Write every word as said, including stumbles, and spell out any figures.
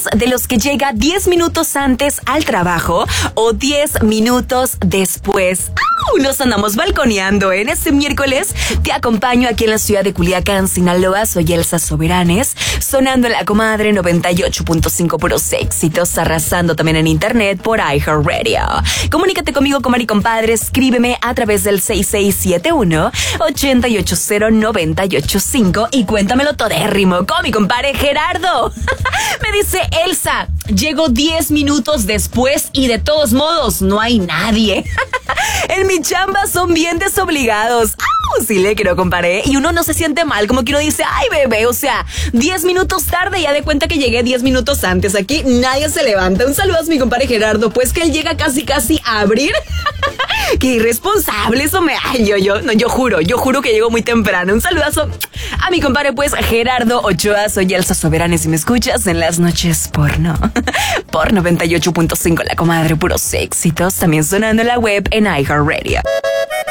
¿Eres de los que llega diez minutos antes al trabajo o diez minutos después? ¡Au! Nos andamos balconeando en este miércoles. Te acompaño aquí en la ciudad de Culiacán, Sinaloa. Soy Elsa Soberanes, sonando en La Comadre noventa y ocho punto cinco, puros éxitos, arrasando también en internet por iHeartRadio. Comunícate conmigo, comadre y compadre. Escríbeme a través del seis seis siete uno, ocho ocho cero, nueve ocho cinco y cuéntamelo todérrimo con mi compadre Gerardo. Me dice Elsa, llego diez minutos después y de todos modos no hay nadie. En mi chamba son bien desobligados. ¡Au! Sí le quiero, compadre. Y uno no se siente mal, como que uno dice, ay, bebé, o sea, diez minutos tarde, ya de cuenta que llegué diez minutos antes. Aquí nadie se levanta. Un saludo a mi compadre Gerardo, pues que él llega casi casi a abrir. Qué irresponsable eso me... Ay, yo, yo, no, yo juro, yo juro que llego muy temprano. Un saludazo a mi compadre, pues, Gerardo Ochoa. Soy Elsa Soberanes y me escuchas en las noches porno. Por noventa y ocho punto cinco, La Comadre, puros éxitos. También sonando en la web en iHeartRadio.